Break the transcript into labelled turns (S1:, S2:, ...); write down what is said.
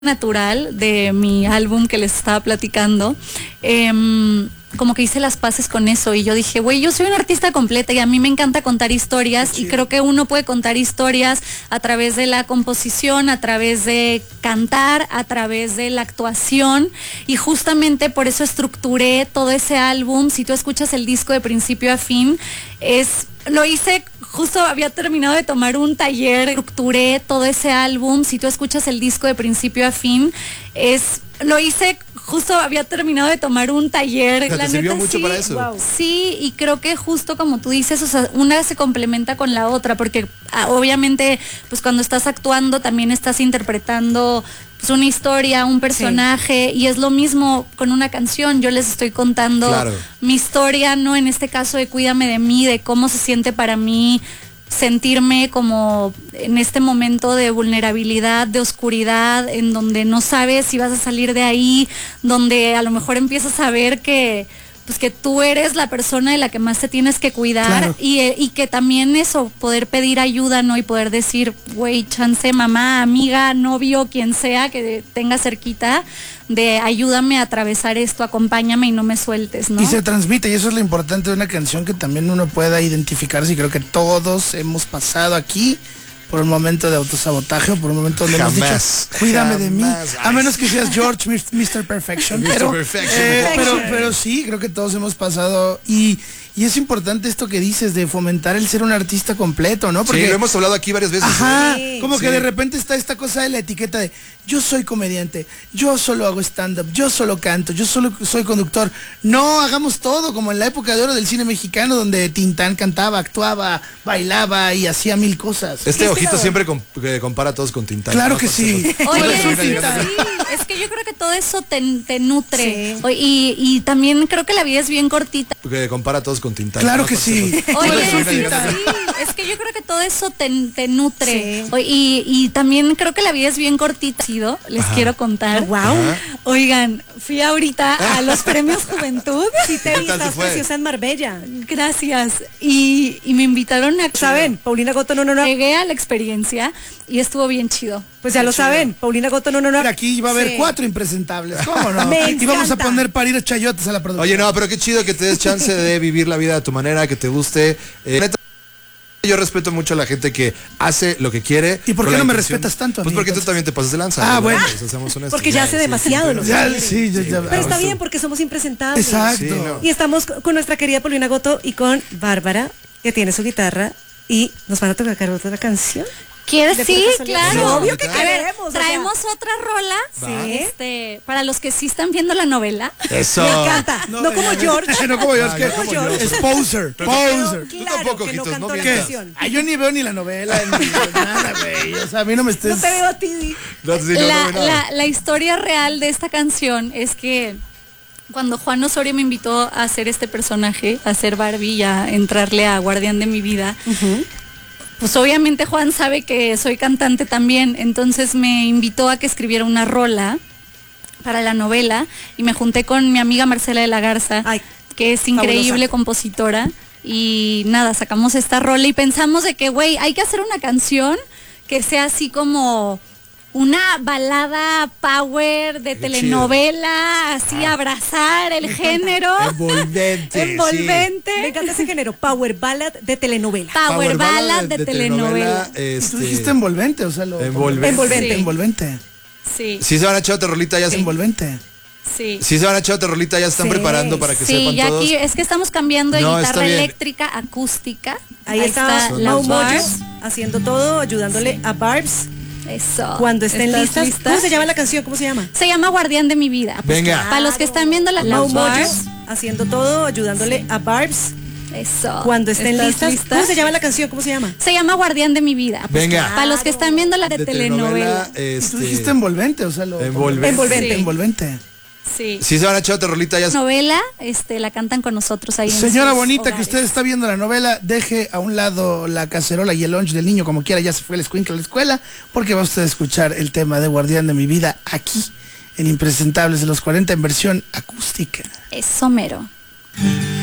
S1: natural de mi álbum que les estaba platicando, como que hice las paces con eso y yo dije, güey, yo soy una artista completa y a mí me encanta contar historias y creo que uno puede contar historias a través de la composición, a través de cantar, a través de la actuación y justamente por eso estructuré todo ese álbum. Si tú escuchas el disco de principio a fin, lo hice, justo había terminado de tomar un taller, estructuré todo ese álbum. Si tú escuchas el disco de principio a fin, lo hice, justo había terminado de tomar un taller.
S2: O sea,
S1: la
S2: ¿te sirvió
S1: neta,
S2: mucho
S1: sí,
S2: para eso?
S1: Wow. Sí, y creo que justo como tú dices, o sea, una se complementa con la otra, porque obviamente, pues cuando estás actuando también estás interpretando pues una historia, un personaje, y es lo mismo con una canción. Yo les estoy contando mi historia, ¿no? En este caso de Cuídame de mí, de cómo se siente para mí sentirme como en este momento de vulnerabilidad, de oscuridad, en donde no sabes si vas a salir de ahí, donde a lo mejor empiezas a ver que pues que tú eres la persona de la que más te tienes que cuidar, y que también eso, poder pedir ayuda, ¿no? Y poder decir, güey, chance, mamá, amiga, novio, quien sea que tenga cerquita, de ayúdame a atravesar esto, acompáñame y no me sueltes, ¿no?
S3: Y se transmite, y eso es lo importante de una canción, que también uno pueda identificarse, y creo que todos hemos pasado aquí por un momento de autosabotaje o por un momento donde hemos dicho, cuídame de mí, a menos que seas George, Mr. Perfection, pero sí, creo que todos hemos pasado, y es importante esto que dices de fomentar el ser un artista completo, ¿no? Porque
S2: sí, lo hemos hablado aquí varias veces.
S3: Ajá, como que de repente está esta cosa de la etiqueta de yo soy comediante, yo solo hago stand-up, yo solo canto, yo solo soy conductor. No, hagamos todo, como en la época de oro del cine mexicano, donde Tintán cantaba, actuaba, bailaba y hacía mil cosas.
S2: Ojito siempre compara a todos con Tintán.
S3: Claro que sí.
S1: Oye, sí, es que yo creo que todo eso te nutre. Sí. Y también creo que la vida es bien cortita.
S2: Compara a todos con Tintán.
S3: Claro que sí.
S1: Oye, sí, es que yo creo que todo eso te nutre. Sí. Y también creo que la vida es bien cortita. Les quiero contar.
S4: Wow.
S1: Oigan, fui ahorita a los premios Juventud.
S4: Sí, te vi, estás preciosa en Marbella.
S1: Gracias. Y me invitaron a...
S4: ¿Saben? Paulina Goto no.
S1: Llegué a la experiencia y estuvo bien chido.
S4: Pues ya lo saben, Paulina Goto no.
S3: Aquí va a haber 4 impresentables, ¿cómo no? Y vamos a poner parir a chayotes a la producción.
S2: Oye, no, pero qué chido que te des chance de vivir la vida a tu manera, que te guste. Neta, yo respeto mucho a la gente que hace lo que quiere.
S3: ¿Y por qué no me respetas tanto?
S2: Pues porque tú también te pasas de lanza.
S3: Ah, bueno.
S4: Porque ya hace demasiado. Pero está bien, porque somos impresentables.
S3: Exacto.
S2: Sí, no.
S4: Y estamos con nuestra querida Paulina Goto y con Bárbara, que tiene su guitarra, y nos van a tocar otra canción.
S1: ¿Quieres? Sí, claro.
S4: Obvio que queremos.
S1: Traemos otra rola. Sí. Para los que sí están viendo la novela.
S2: Eso.
S4: Me encanta. No como George.
S3: No como George. Es poser.
S4: Poser.
S2: Tú tampoco,
S4: que no
S2: Quitos, no
S4: cantó la
S2: mientas.
S4: canción.
S3: Yo ni veo ni la novela, ni nada, güey. O sea, a mí no me estés...
S4: No te veo a ti.
S1: La historia real de esta canción es que cuando Juan Osorio me invitó a hacer este personaje, a ser Barbie y a entrarle a Guardián de mi vida, pues obviamente Juan sabe que soy cantante también, entonces me invitó a que escribiera una rola para la novela y me junté con mi amiga Marcela de la Garza, que es increíble compositora, y nada, sacamos esta rola y pensamos de que, güey, hay que hacer una canción que sea así como una balada power de telenovela, así abrazar el género.
S2: Envolvente.
S4: Me encanta ese género, power ballad de telenovela.
S1: Power ballad de telenovela.
S3: Tú dijiste envolvente, o sea, envolvente.
S1: Sí.
S2: Si se van a echar otra rolita ya
S3: envolvente.
S1: Sí.
S2: Si se van a echar otra rolita ya están preparando para que sepan
S1: ya
S2: todos.
S1: Aquí es que estamos cambiando de guitarra eléctrica a acústica.
S4: Ahí está Mau Barbs haciendo todo, ayudándole a Barbs.
S1: Eso.
S4: Cuando estén listas. ¿Cómo se llama la canción? ¿Cómo se llama?
S1: Se llama Guardián de mi vida.
S2: Venga.
S1: Para los que están viendo
S4: Mau Barbs haciendo todo, ayudándole a Barbs.
S1: Eso.
S4: Cuando estén listas. ¿Cómo se llama la canción? ¿Cómo se llama?
S1: Se llama Guardián de mi vida.
S2: Venga.
S1: Para los que están viendo la de telenovela.
S3: Tú dijiste envolvente, o sea, envolvente.
S1: Sí.
S2: Si se van a echar otra rolita ya.
S1: Novela, la cantan con nosotros ahí.
S3: Señora bonita, que usted está viendo la novela, deje a un lado la cacerola y el lunch del niño como quiera, ya se fue el escuincle a la escuela, porque va usted a escuchar el tema de Guardián de mi vida aquí, en Impresentables de los 40 en versión acústica.
S1: Es somero.